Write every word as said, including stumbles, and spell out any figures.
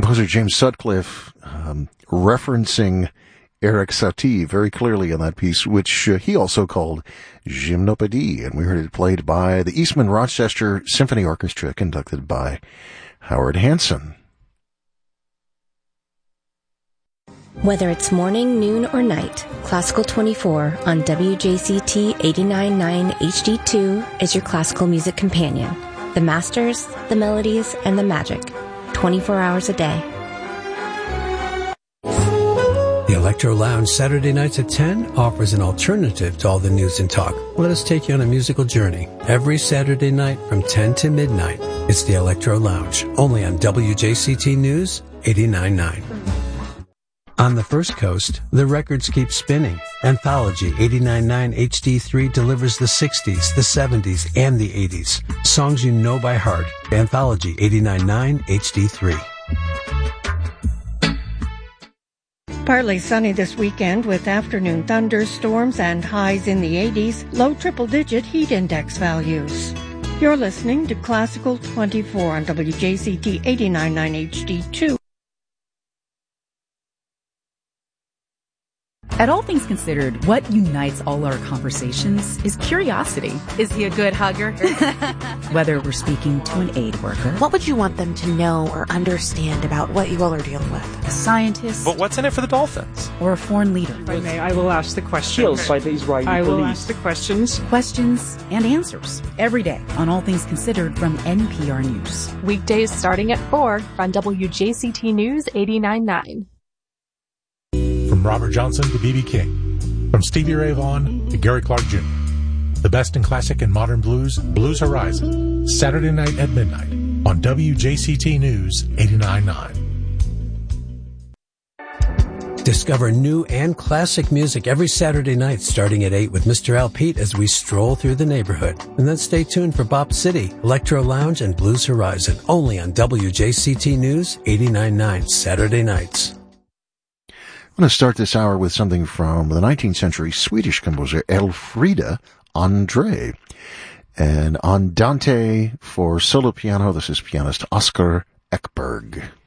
Composer James Sutcliffe um, referencing Eric Satie very clearly in that piece, which uh, he also called Gymnopédie, and we heard it played by the Eastman Rochester Symphony Orchestra, conducted by Howard Hanson. Whether it's morning, noon, or night, Classical twenty-four on W J C T eighty-nine point nine H D two is your classical music companion. The masters, the melodies, and the magic. twenty-four hours a day. The Electro Lounge Saturday nights at ten offers an alternative to all the news and talk. Let us take you on a musical journey. Every Saturday night from ten to midnight, it's the Electro Lounge, only on W J C T News eighty-nine point nine. On the First Coast, the records keep spinning. Anthology eighty-nine point nine H D three delivers the sixties, the seventies, and the eighties. Songs you know by heart. Anthology eighty-nine point nine H D three. Partly sunny this weekend with afternoon thunderstorms and highs in the eighties, low triple-digit heat index values. You're listening to Classical twenty-four on W J C T eighty-nine point nine H D two. At All Things Considered, what unites all our conversations is curiosity. Is he a good hugger? Whether we're speaking to an aid worker, what would you want them to know or understand about what you all are dealing with? A scientist, but what's in it for the dolphins? Or a foreign leader. If I may, I will ask the questions. By the Israeli I will police. ask the questions. Questions and answers every day on All Things Considered from N P R News. Weekdays starting at four on W J C T News eighty-nine point nine. From Robert Johnson to B B King. From Stevie Ray Vaughan to Gary Clark Junior The best in classic and modern blues, Blues Horizon. Saturday night at midnight on W J C T News eighty-nine point nine. Discover new and classic music every Saturday night starting at eight with Mister Al Pete as we stroll through the neighborhood. And then stay tuned for Bop City, Electro Lounge, and Blues Horizon, only on W J C T News eighty-nine point nine Saturday nights. I'm going to start this hour with something from the nineteenth century Swedish composer Elfrida André. And Andante for solo piano, this is pianist Oscar Ekberg.